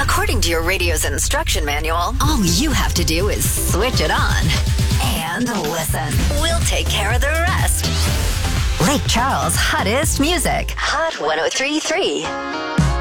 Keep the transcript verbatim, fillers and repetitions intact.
According to your radio's instruction manual, all you have to do is switch it on and listen. We'll take care of the rest. Lake Charles' hottest music. Hot one oh three point three.